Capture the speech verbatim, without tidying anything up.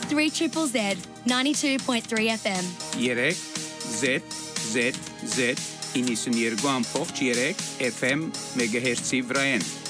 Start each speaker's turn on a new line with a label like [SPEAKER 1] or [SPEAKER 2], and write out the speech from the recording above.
[SPEAKER 1] three triple Z, ninety-two point three F M.
[SPEAKER 2] երեք Z Z Z իննսունյերկու ամբողջ երեք F M մեգահերցի վրայեն